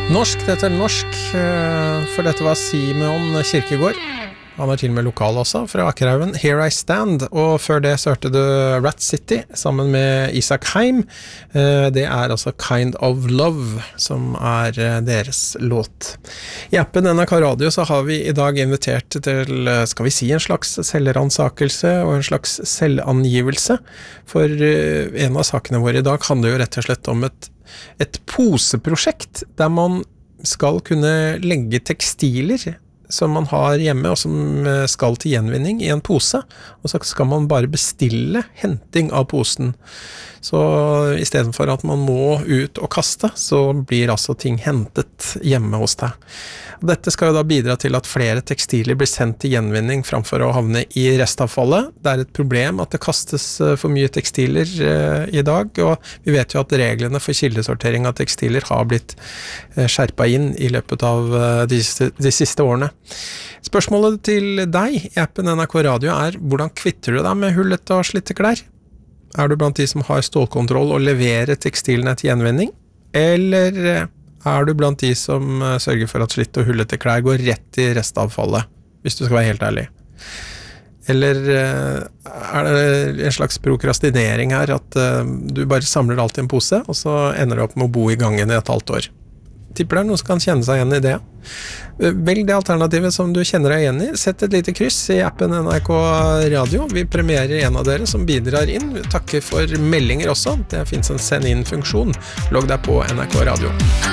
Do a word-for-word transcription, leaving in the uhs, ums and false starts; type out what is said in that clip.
Norsk, dette er norsk, for dette var Simeon Kirkegård. Han er til og med lokal også, fra Akerhaugen. Here I Stand, og før det så hørte du Rat City, sammen med Isak Heim. Det er altså Kind of Love, som er deres låt. I appen N R K Radio så har vi i dag invitert til, skal vi si, en slags selvransakelse og en slags selvangivelse. For en av sakene våre i dag handler jo rett og slett om et, et poseprosjekt, der man skal kunne legge tekstiler som man har hjemme og som skal til gjenvinning i en pose, og så skal man bare bestille henting av posen. Så i stedet for at man må ut og kaste, så blir altså ting hentet hjemme hos deg. Dette skal jo da bidra til at flere tekstiler blir sendt til gjenvinning framfor å havne i restavfallet. Det er et problem at det kastes for mye tekstiler eh, i dag, og vi vet jo at reglene for kildesortering av tekstiler har blitt eh, skjerpet inn i løpet av eh, de, de siste årene. Spørsmålet til deg i appen N R K Radio er: hvordan kvitter du deg med hullete og slitte klær? Er du blant de som har stålkontroll og leverer tekstilene til gjenvinning? Eller er du blant de som sørger for at slitte og hullete klær går rett i restavfallet, hvis du skal være helt ærlig? Eller er det en slags prokrastinering her, at du bare samler alt i en pose, og så ender du opp med å bo i gangen i et halvt år? Tipper det er noen som kan kjenne seg igjen i det. Velg det alternativet som du kjenner deg igjen i. Sett et lite kryss i appen N R K Radio. Vi premierer en av dere som bidrar inn. Vi takker for meldinger også. Det finnes en send inn-funksjon. Logg deg på N R K Radio.